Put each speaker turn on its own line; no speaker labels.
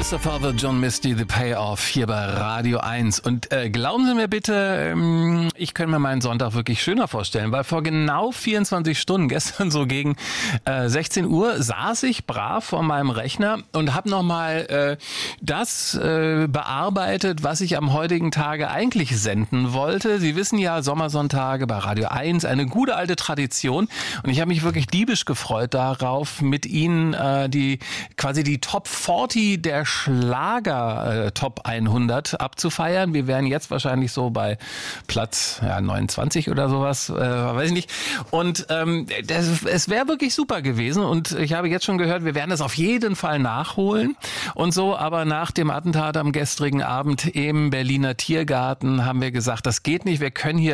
Mr. Father John Misty, The Payoff hier bei Radio 1. Und glauben Sie mir bitte, ich könnte mir meinen Sonntag wirklich schöner vorstellen, weil vor genau 24 Stunden, gestern so gegen 16 Uhr, saß ich brav vor meinem Rechner und habe nochmal das bearbeitet, was ich am heutigen Tage eigentlich senden wollte. Sie wissen ja, Sommersonntage bei Radio 1, eine gute alte Tradition. Und ich habe mich wirklich diebisch gefreut darauf, mit Ihnen die Top 40 der Schlager Top 100 abzufeiern. Wir wären jetzt wahrscheinlich so bei Platz 29 oder sowas, weiß ich nicht. Und es wäre wirklich super gewesen. Und ich habe jetzt schon gehört, wir werden es auf jeden Fall nachholen und so. Aber nach dem Attentat am gestrigen Abend im Berliner Tiergarten haben wir gesagt, das geht nicht. Wir können hier